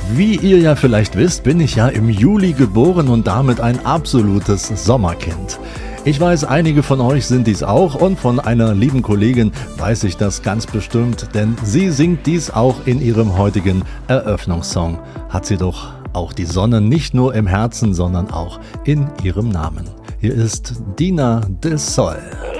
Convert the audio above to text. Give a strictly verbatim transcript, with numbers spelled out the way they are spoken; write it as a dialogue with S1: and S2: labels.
S1: Wie ihr ja vielleicht wisst, bin ich ja im Juli geboren und damit ein absolutes Sommerkind. Ich weiß, einige von euch sind dies auch und von einer lieben Kollegin weiß ich das ganz bestimmt, denn sie singt dies auch in ihrem heutigen Eröffnungssong. Hat sie doch auch die Sonne nicht nur im Herzen, sondern auch in ihrem Namen. Hier ist Dina de Sol.